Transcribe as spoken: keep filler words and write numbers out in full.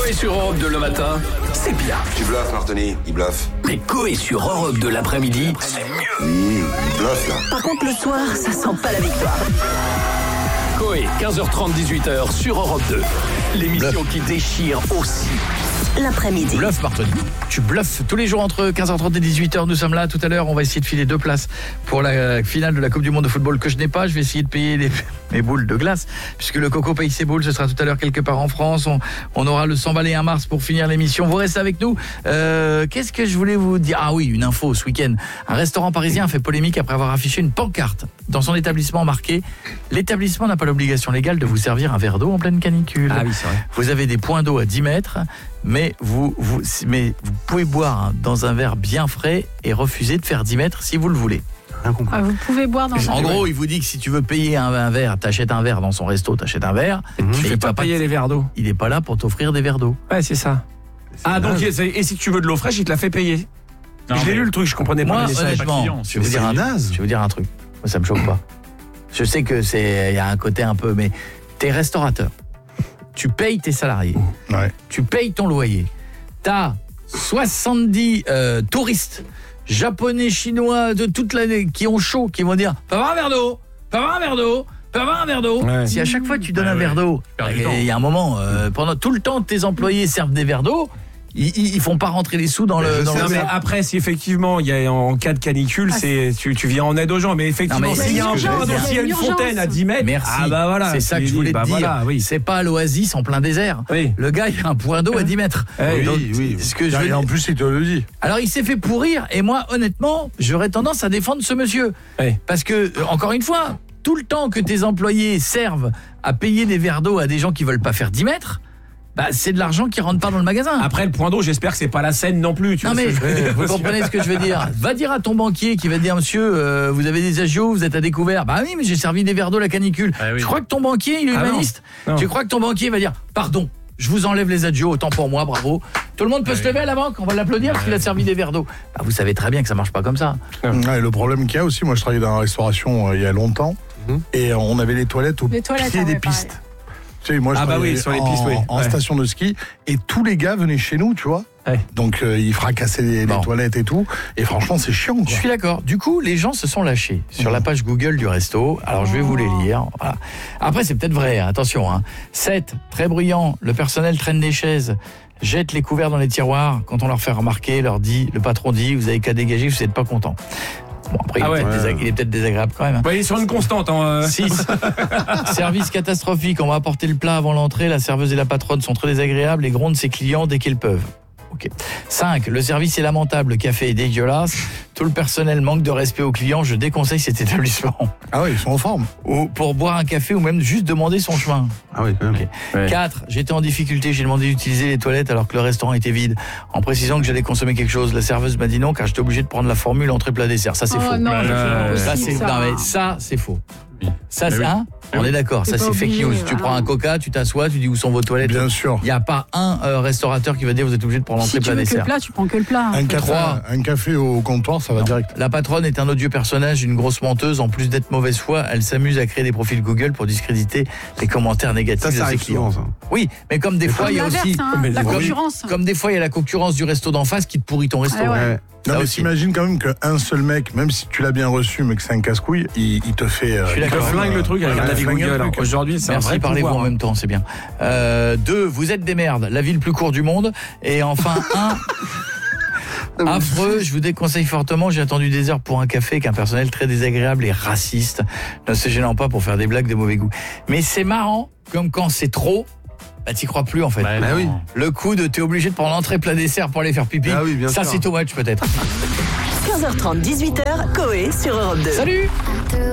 Coé sur Europe deux le matin, c'est bien. Tu bluffes, Martoni, il bluffe. Mais Coé sur Europe deux l'après-midi, c'est mieux. Mmh, il bluffe, là. Par contre, le soir, ça sent pas la victoire. Coé, quinze heures trente, dix-huit heures sur Europe deux. L'émission qui déchire aussi. L'après-midi. Bluff, Martoni. Tu bluffes tous les jours entre quinze heures trente et dix-huit heures. Nous sommes là tout à l'heure. On va essayer de filer deux places pour la finale de la Coupe du Monde de football que je n'ai pas. Je vais essayer de payer les, mes boules de glace puisque le Coco paye ses boules. Ce sera tout à l'heure quelque part en France. On, on aura le cent balais un mars pour finir l'émission. Vous restez avec nous. Euh, qu'est-ce que je voulais vous dire? Ah oui, une info ce week-end. Un restaurant parisien a fait polémique après avoir affiché une pancarte dans son établissement marqué « L'établissement n'a pas l'obligation légale de vous servir un verre d'eau en pleine canicule. » Ah oui, c'est vrai. Vous avez des points d'eau à dix mètres, mais vous, vous, mais vous pouvez boire dans un verre bien frais et refuser de faire dix mètres si vous le voulez. Ah, vous pouvez boire dans un En gros, il vous dit que si tu veux payer un, un verre, t'achètes un verre dans son resto, t'achètes un verre. Mmh. Tu mais fais il pas va payer te- les verres d'eau. Il n'est pas là pour t'offrir des verres d'eau. Ouais, c'est ça. Ah, donc, naze. et si tu veux de l'eau fraîche, il te la fait payer. Non, je l'ai mais- lu le truc, je comprenais pas Moi, le message. honnêtement, client, je vais vous dire un naze. Je vais vous dire un truc. Moi, ça me choque pas. Je sais que c'est, il y a un côté un peu, mais t'es restaurateur. Tu payes tes salariés. Ouais. Tu payes ton loyer. T'as soixante-dix euh, touristes japonais, chinois de toute l'année qui ont chaud, qui vont dire « Peut avoir un verre d'eau, peut avoir un verre d'eau, peut avoir un verre d'eau. Ouais. Si à chaque fois tu donnes Ah un ouais. verre d'eau, perds du et temps. il y a un moment, euh, pendant tout le temps tes employés servent des verres d'eau, ils, ils, ils font pas rentrer les sous dans Mais le... je Dans sais, le Non, mais verre. après, si effectivement, il y a en cas de canicule, c'est tu, tu viens en aide aux gens. Mais effectivement, Non, mais s'il y a c'est un ce que je point, veux dire. s'il y a une Il y a une fontaine à dix mètres, Merci. ah bah voilà. C'est ça que je voulais bah te dire. voilà, oui. C'est pas l'oasis en plein désert. Oui. Le gars, il a un point d'eau à dix mètres. Oui, Donc, oui. ce que je veux Et en dire- plus, il te le dit. Alors, il s'est fait pourrir et moi, honnêtement, j'aurais tendance à défendre ce monsieur. Oui. Parce que, euh, encore une fois, tout le temps que tes employés servent à payer des verres d'eau à des gens qui veulent pas faire dix mètres, bah, c'est de l'argent qui rentre pas dans le magasin. Après, le point d'eau, j'espère que c'est pas la Seine non plus. Tu Non vois mais ce que je veux dire. vous comprenez ce que je veux dire. Va dire à ton banquier qui va te dire monsieur euh, vous avez des agios, vous êtes à découvert. Bah oui mais j'ai servi des verres d'eau à la canicule. Ah oui. Tu crois que ton banquier il est Ah non. humaniste? Non. Tu crois que ton banquier va dire pardon, je vous enlève les agios, autant pour moi, bravo. Tout le monde peut Ah se oui. lever à la banque, on va l'applaudir parce qu'il a servi des verres d'eau. Bah, vous savez très bien que ça marche pas comme ça. Ouais, le problème qu'il y a aussi, moi je travaillais dans la restauration euh, il y a longtemps et euh, on avait les toilettes au Les toilettes, pied ah des ouais, pistes. pareil. Tu sais, moi je Ah bah travaillais oui, sur les en, pistes, oui. en Ouais. station de ski et tous les gars venaient chez nous, tu vois. Ouais. Donc euh, ils fracassaient les, les Bon. toilettes et tout. Et franchement, c'est chiant, quoi. Je suis d'accord. Du coup, les gens se sont lâchés sur la page Google du resto. Alors, je vais vous les lire. Voilà. Après, c'est peut-être vrai, hein. Attention. Hein. sept. Très bruyant. Le personnel traîne des chaises, jette les couverts dans les tiroirs. Quand on leur fait remarquer, leur dit, le patron dit, vous avez qu'à dégager, vous n'êtes pas content. Bon, après, il, Ah est ouais. peut-être désag- il est peut-être désagréable quand même. hein. Ouais, il est sur une constante. Hein, euh. six. Service catastrophique. On va apporter le plat avant l'entrée. La serveuse et la patronne sont très désagréables et grondent ses clients dès qu'elles peuvent. Ok. cinq. Le service est lamentable. Le café est dégueulasse. Tout le personnel manque de respect aux clients. Je déconseille cet établissement. Ah oui, ils sont en forme. Ou pour boire un café ou même juste demander son chemin. Ah oui, quand même. Ouais. quatre. J'étais en difficulté. J'ai demandé d'utiliser les toilettes alors que le restaurant était vide. En précisant que j'allais consommer quelque chose. La serveuse m'a dit non car j'étais obligé de prendre la formule entrée plat dessert. Ça, c'est Oh faux. non, Ouais, c'est pas ouais, Ça, possible, c'est, ça. non, mais ça, c'est faux. Ça, c'est oui. un. On est d'accord. T'es Ça, pas c'est fake obligé, news. Tu voilà. prends un coca, tu t'assois, tu dis où sont vos toilettes. Bien sûr. Il n'y a pas un euh, restaurateur qui va dire vous êtes obligé de prendre Si l'entrée tu plat veux que le dessert. plat, tu prends que le plat. Un hein. café, Trois. un café au comptoir, ça va Non. direct. La patronne est un odieux personnage, une grosse menteuse. En plus d'être mauvaise foi, elle s'amuse à créer des profils Google pour discréditer les commentaires négatifs Ça, de ça ses arrive clients. souvent, ça. Oui, mais comme des fois, Comme il y a l'inverse, aussi, hein, Mais la comme- concurrence. comme des fois, il y a la concurrence du resto d'en face qui te pourrit ton resto. Ah ouais. Ouais. Ça Non, mais aussi. t'imagines quand même qu'un seul mec, même si tu l'as bien reçu, mais que c'est un casse-couille, il, il te fait. euh, Je suis il te d'accord. Ça flingue flingue le truc avec Ouais, la vie flingue le Google. truc. Aujourd'hui, c'est un Merci, vrai parlez-vous pouvoir. en même temps, c'est bien. Euh, deux, vous êtes des merdes, la vie le plus court du monde. Et enfin, un, affreux, je vous déconseille fortement, j'ai attendu des heures pour un café avec un personnel très désagréable et raciste, ne se gênant pas pour faire des blagues de mauvais goût. Mais c'est marrant, comme quand c'est trop, bah t'y crois plus en fait. Bah oui. Le coup de t'es obligé de prendre entrée plat dessert pour aller faire pipi, Ah oui, bien ça sûr. c'est too much peut-être. quinze heures trente, dix-huit heures, Coé sur Europe deux. Salut.